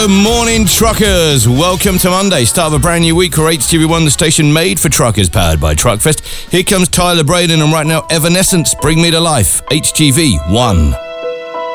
Good morning, truckers. Welcome to Monday, start of a brand new week for HTV1, the station made for truckers, powered by Truckfest. Here comes Tyler Braden, and right now, Evanescence, Bring Me to Life, HTV1.